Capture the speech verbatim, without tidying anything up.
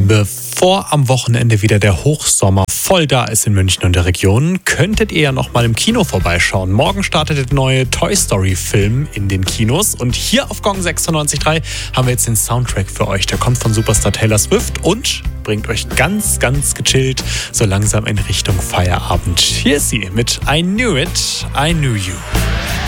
Bevor am Wochenende wieder der Hochsommer voll da ist in München und der Region, könntet ihr ja noch mal im Kino vorbeischauen. Morgen startet der neue Toy Story Film in den Kinos und hier auf Gong sechsundneunzig Komma drei haben wir jetzt den Soundtrack für euch. Der kommt von Superstar Taylor Swift und bringt euch ganz, ganz gechillt so langsam in Richtung Feierabend. Hier ist sie mit I Knew It, I Knew You.